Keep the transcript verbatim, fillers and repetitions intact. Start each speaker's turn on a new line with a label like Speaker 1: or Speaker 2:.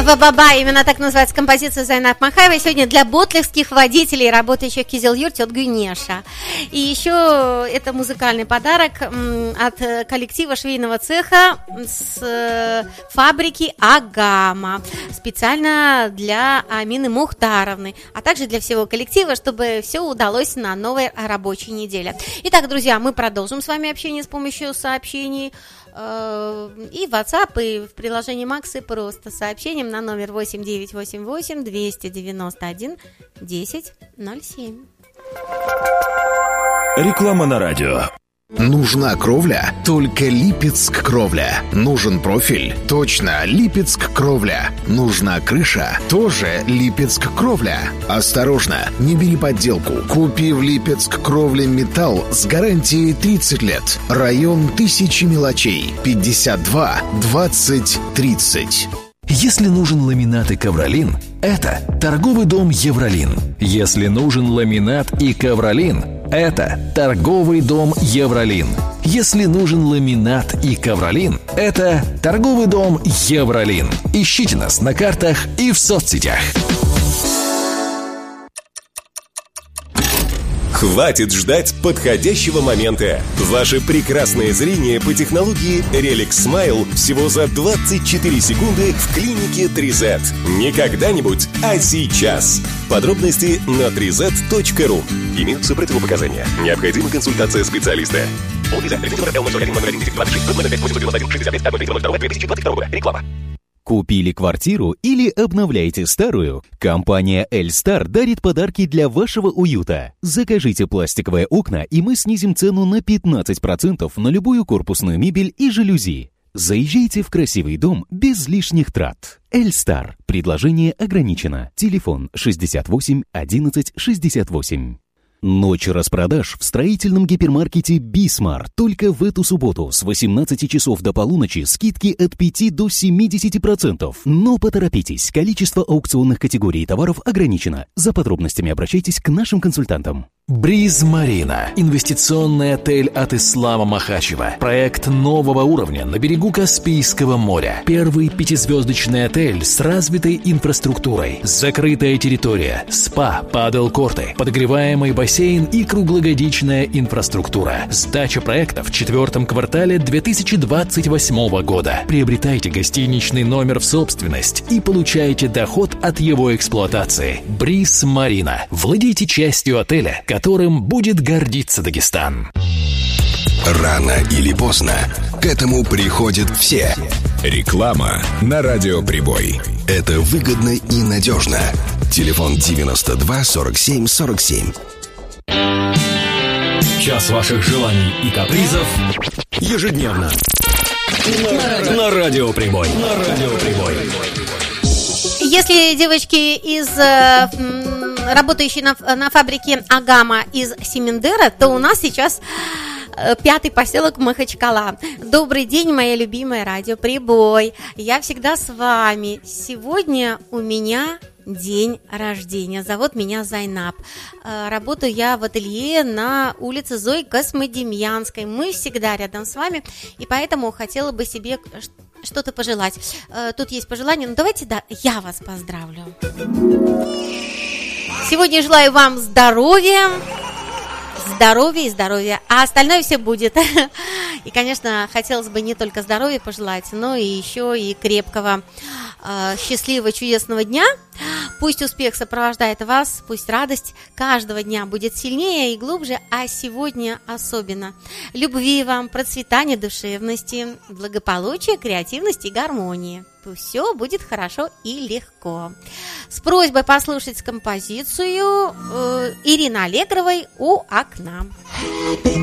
Speaker 1: Ба-ба-ба, именно так называется композиция Зайнаб Махаевой. Сегодня для ботлихских водителей, работающих в Кизил-Юрте от Гюнеша. И еще это музыкальный подарок от коллектива швейного цеха с фабрики Агама. Специально для Амины Мухтаровны, а также для всего коллектива, чтобы все удалось на новой рабочей неделе. Итак, друзья, мы продолжим с вами общение с помощью сообщений и в WhatsApp, и в приложении Максы просто сообщением на номер восемь девятьсот восемьдесят восемь двести девяносто один десять ноль семь.
Speaker 2: Реклама на радио.
Speaker 3: Нужна кровля? Только Липецк Кровля. Нужен профиль? Точно, Липецк Кровля. Нужна крыша? Тоже Липецк Кровля. Осторожно, не бери подделку. Купи в Липецк Кровля металл с гарантией тридцать лет. Район Тысячи мелочей. пятьдесят два двадцать тридцать.
Speaker 2: Если нужен ламинат и ковролин, это торговый дом Евролин. Если нужен ламинат и ковролин, это торговый дом Евролин. Если нужен ламинат и ковролин, это торговый дом Евролин. Ищите нас на картах и в соцсетях.
Speaker 4: Хватит ждать подходящего момента. Ваше прекрасное зрение по технологии Relic Smile всего за двадцать четыре секунды в клинике три зет. Не когда-нибудь, а сейчас. Подробности на три зет точка ру. Имеются противопоказания. Необходима консультация специалиста. Реклама.
Speaker 5: Купили квартиру или обновляете старую? Компания Эльстар дарит подарки для вашего уюта. Закажите пластиковые окна, и мы снизим цену на пятнадцать процентов на любую корпусную мебель и жалюзи. Заезжайте в красивый дом без лишних трат. Эльстар. Предложение ограничено. Телефон шестьдесят восемь одиннадцать шестьдесят восемь. Ночь распродаж в строительном гипермаркете «Бисмар». Только в эту субботу с восемнадцати часов до полуночи скидки от пяти до семидесяти процентов. Но поторопитесь, количество аукционных категорий товаров ограничено. За подробностями обращайтесь к нашим консультантам.
Speaker 2: Бриз Марина. Инвестиционный отель от Ислама Махачева. Проект нового уровня на берегу Каспийского моря. Первый пятизвездочный отель с развитой инфраструктурой. Закрытая территория, спа, падл-корты, подогреваемый бассейн и круглогодичная инфраструктура. Сдача проекта в четвертом квартале две тысячи двадцать восьмого года. Приобретайте гостиничный номер в собственность и получайте доход от его эксплуатации. Бриз Марина. Владейте частью отеля, которым будет гордиться Дагестан.
Speaker 6: Рано или поздно к этому приходят все. Реклама на Радио Прибой. Это выгодно и надежно. Телефон девяносто два сорок семь сорок семь.
Speaker 7: Час ваших желаний и капризов ежедневно на, на Радио Прибой. На Радио Прибой.
Speaker 1: Если девочки из э, работающие на, на фабрике Агама из Семендера, то у нас сейчас э, пятый поселок Махачкала. Добрый день, моя любимая Радио Прибой. Я всегда с вами. Сегодня у меня день рождения. Зовут меня Зайнаб. Э, работаю я в ателье на улице Зои Космодемьянской. Мы всегда рядом с вами, и поэтому хотела бы себе что-то пожелать. Тут есть пожелание, но давайте, да, я вас поздравлю. Сегодня желаю вам здоровья, здоровья и здоровья, а остальное все будет. И, конечно, хотелось бы не только здоровья пожелать, но и еще и крепкого, счастливого, чудесного дня. Пусть успех сопровождает вас, пусть радость каждого дня будет сильнее и глубже, а сегодня особенно. Любви вам, процветания душевности, благополучия, креативности и гармонии. Пусть все будет хорошо и легко. С просьбой послушать композицию э, Ирины Аллегровой «У окна».